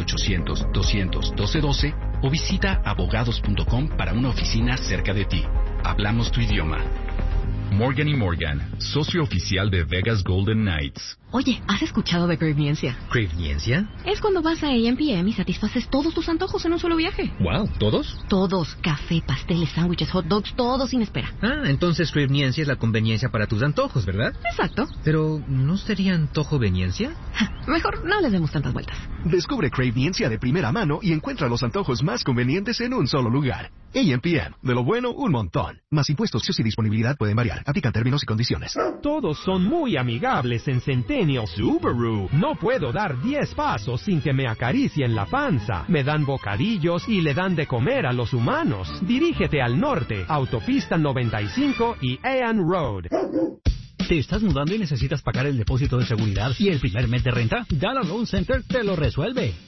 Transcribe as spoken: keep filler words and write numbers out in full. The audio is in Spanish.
ochocientos, doscientos, doce doce o visita abogados punto com para una oficina cerca de ti. Hablamos tu idioma. Morgan y Morgan, socio oficial de Vegas Golden Knights. Oye, ¿has escuchado de Craviencia? ¿Craviencia? Es cuando vas a A M P M y satisfaces todos tus antojos en un solo viaje. Wow, ¿todos? Todos. Café, pasteles, sándwiches, hot dogs, todo sin espera. Ah, entonces Craviencia es la conveniencia para tus antojos, ¿verdad? Exacto. Pero, ¿no sería antojoveniencia? Mejor no les demos tantas vueltas. Descubre Craviencia de primera mano y encuentra los antojos más convenientes en un solo lugar. A M P M. De lo bueno, un montón. Más impuestos, precios y disponibilidad pueden variar. Aplican términos y condiciones. Todos son muy amigables en Centennial Subaru. No puedo dar diez pasos sin que me acaricien la panza. Me dan bocadillos y le dan de comer a los humanos. Dirígete al norte, Autopista noventa y cinco y Ann Road. ¿Te estás mudando y necesitas pagar el depósito de seguridad y el primer mes de renta? Dallas Loan Center te lo resuelve.